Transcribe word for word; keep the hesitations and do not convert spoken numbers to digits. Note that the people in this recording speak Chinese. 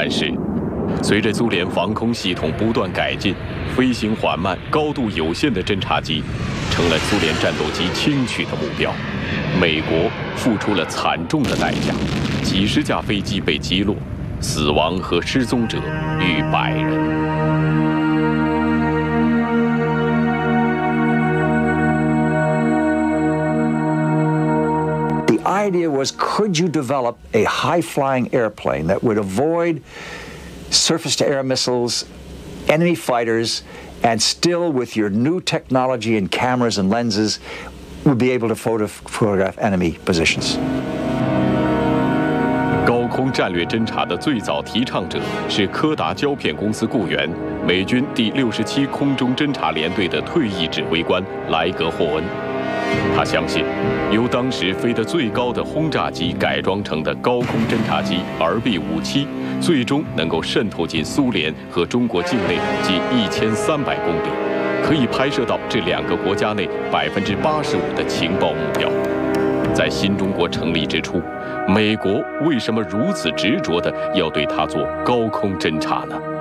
但是，随着苏联防空系统不断改进，飞行缓慢、高度有限的侦察机成了苏联战斗机轻取的目标。美国付出了惨重的代价，几十架飞机被击落，死亡和失踪者逾百人。 The idea was, could you develop a high-flying airplane that would avoid surface-to-air missiles, enemy fighters, and still, with your new technology and cameras and lenses, would be able to photo photograph enemy positions? 高空战略侦察的最早提倡者是柯达胶片公司雇员、美军第六十七空中侦察联队的退役指挥官莱格霍恩。 他相信，由当时飞得最高的轰炸机改装成的高空侦察机 R B 五七，最终能够渗透进苏联和中国境内近一千三百公里，可以拍摄到这两个国家内百分之八十五的情报目标。在新中国成立之初，美国为什么如此执着地要对它做高空侦察呢？